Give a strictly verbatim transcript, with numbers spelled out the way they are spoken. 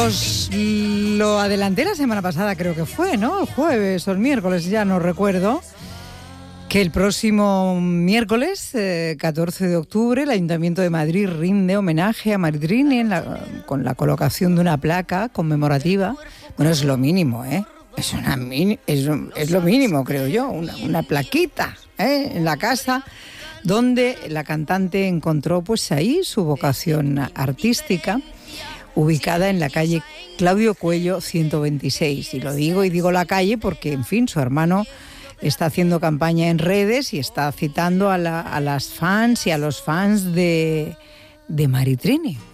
Os lo adelanté la semana pasada, creo que fue, ¿no? El jueves o el miércoles, ya no recuerdo, que el próximo miércoles, eh, catorce de octubre, el Ayuntamiento de Madrid rinde homenaje a Maritrini en la, con la colocación de una placa conmemorativa. Bueno, es lo mínimo, ¿eh? Es, una mini, es, es lo mínimo, creo yo, una, una plaquita, ¿eh? En la casa donde la cantante encontró, pues ahí, su vocación artística, ubicada en la calle Claudio Cuello ciento veintiséis. Y lo digo y digo la calle porque, en fin, su hermano está haciendo campaña en redes y está citando a, la, a las fans y a los fans de, de Maritrini.